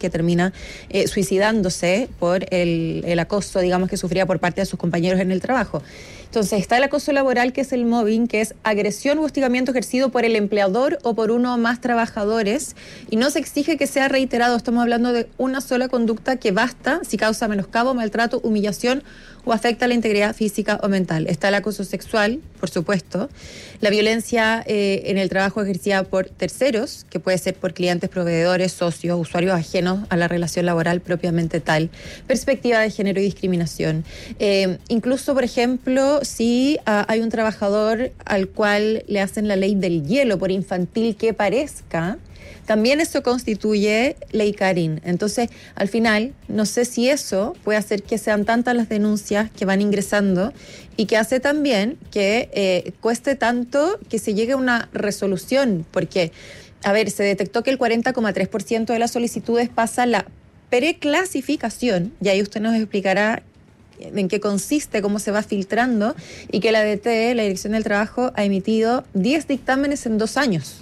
que termina suicidándose por el acoso, digamos, que sufría por parte de sus compañeros en el trabajo. Entonces está el acoso laboral, que es el mobbing, que es agresión u hostigamiento ejercido por el empleador o por uno o más trabajadores, y no se exige que sea reiterado. Estamos hablando de una sola conducta que basta si causa menoscabo, maltrato, humillación o afecta la integridad física o mental. Está el acoso sexual, por supuesto, la violencia en el trabajo ejercida por terceros, que puede ser por clientes, proveedores, socios, usuarios ajenos a la relación laboral propiamente tal, perspectiva de género y discriminación. Incluso, por ejemplo, si hay un trabajador al cual le hacen la ley del hielo, por infantil que parezca, también eso constituye ley Carín. Entonces, al final, no sé si eso puede hacer que sean tantas las denuncias que van ingresando y que hace también que cueste tanto que se llegue a una resolución, porque, a ver, se detectó que el 40,3% de las solicitudes pasa la preclasificación, y ahí usted nos explicará en qué consiste, cómo se va filtrando, y que la DT, la Dirección del Trabajo, ha emitido 10 dictámenes en 2 años.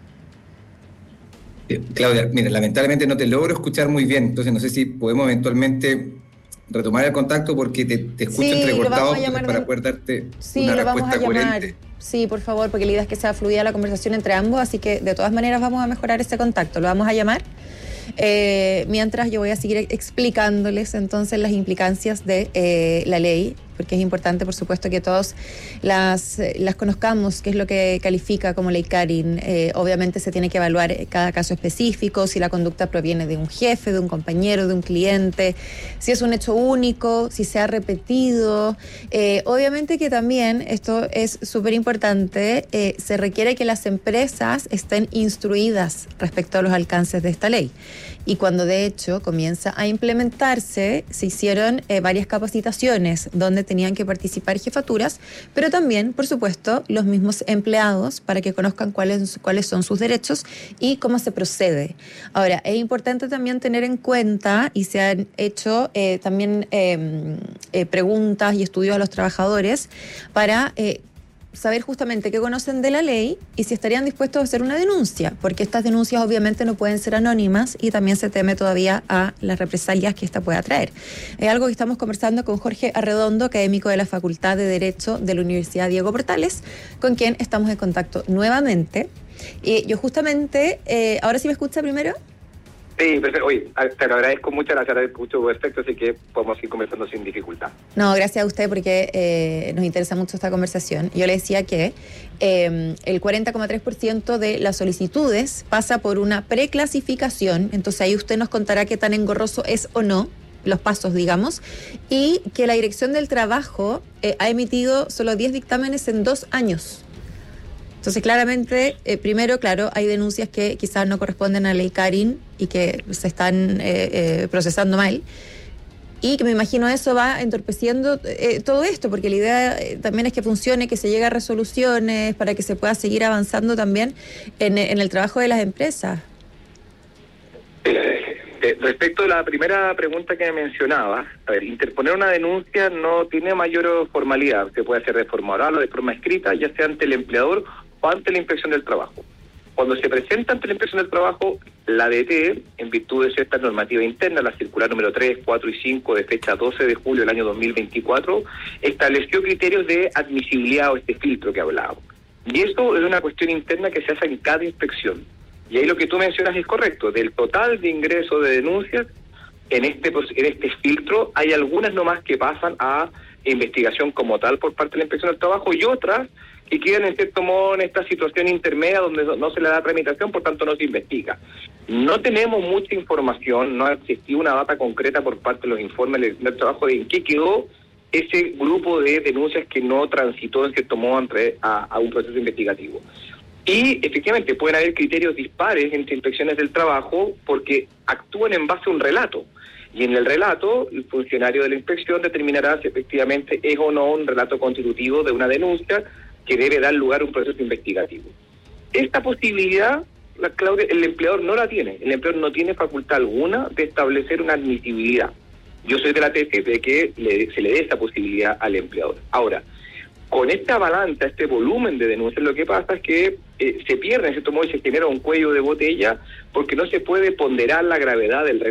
Claudia, mira, lamentablemente no te logro escuchar muy bien, entonces no sé si podemos eventualmente retomar el contacto, porque te escucho entrecortado para poder darte una respuesta coherente. Sí, por favor, porque la idea es que sea fluida la conversación entre ambos, así que de todas maneras vamos a mejorar ese contacto, lo vamos a llamar. Mientras yo voy a seguir explicándoles entonces las implicancias de la ley, porque es importante, por supuesto, que todos las conozcamos, qué es lo que califica como ley Carín. Obviamente se tiene que evaluar cada caso específico, si la conducta proviene de un jefe, de un compañero, de un cliente, si es un hecho único, si se ha repetido. Obviamente que también, esto es súper importante, se requiere que las empresas estén instruidas respecto a los alcances de esta ley. Y cuando de hecho comienza a implementarse, se hicieron varias capacitaciones donde tenían que participar jefaturas, pero también, por supuesto, los mismos empleados, para que conozcan cuáles son sus derechos y cómo se procede. Ahora, es importante también tener en cuenta, y se han hecho también preguntas y estudios a los trabajadores para saber justamente qué conocen de la ley y si estarían dispuestos a hacer una denuncia, porque estas denuncias obviamente no pueden ser anónimas y también se teme todavía a las represalias que esta pueda traer. Es algo que estamos conversando con Jorge Arredondo, académico de la Facultad de Derecho de la Universidad Diego Portales, con quien estamos en contacto nuevamente. Yo justamente, ¿ahora sí me escucha primero? Sí, perfecto. Oye, te lo agradezco mucho, gracias, te escucho perfecto, así que podemos ir conversando sin dificultad. No, gracias a usted, porque nos interesa mucho esta conversación. Yo le decía que el 40,3% de las solicitudes pasa por una preclasificación, entonces ahí usted nos contará qué tan engorroso es o no, los pasos, digamos, y que la Dirección del Trabajo ha emitido solo 10 dictámenes en 2 años. Entonces, claramente, primero, claro, hay denuncias que quizás no corresponden a la ley Carín y que se están procesando mal. Y que me imagino eso va entorpeciendo todo esto, porque la idea también es que funcione, que se llegue a resoluciones para que se pueda seguir avanzando también en el trabajo de las empresas. Respecto a la primera pregunta que me mencionabas, a ver, interponer una denuncia no tiene mayor formalidad, se puede hacer de forma oral o de forma escrita, ya sea ante el empleador o ante la Inspección del Trabajo. Cuando se presenta ante la Inspección del Trabajo, la DT, en virtud de cierta normativa interna, la circular número 3, 4 y 5 de fecha 12 de julio del año 2024, estableció criterios de admisibilidad o este filtro que hablábamos. Y esto es una cuestión interna que se hace en cada inspección. Y ahí lo que tú mencionas es correcto. Del total de ingresos de denuncias, en este filtro hay algunas nomás que pasan a investigación como tal por parte de la Inspección del Trabajo y otras que quedan en cierto modo en esta situación intermedia donde no se le da tramitación, por tanto no se investiga. No tenemos mucha información, no ha existido una data concreta por parte de los informes del trabajo de en qué quedó ese grupo de denuncias que no transitó en cierto modo a un proceso investigativo. Y efectivamente pueden haber criterios dispares entre inspecciones del trabajo porque actúan en base a un relato. Y en el relato, el funcionario de la inspección determinará si efectivamente es o no un relato constitutivo de una denuncia que debe dar lugar a un proceso investigativo. Esta posibilidad, Claudia, el empleador no la tiene. El empleador no tiene facultad alguna de establecer una admisibilidad. Yo soy de la tesis de que se le dé esta posibilidad al empleador. Ahora, con esta avalancha, este volumen de denuncias, lo que pasa es que se pierde, en cierto modo, y se genera un cuello de botella porque no se puede ponderar la gravedad del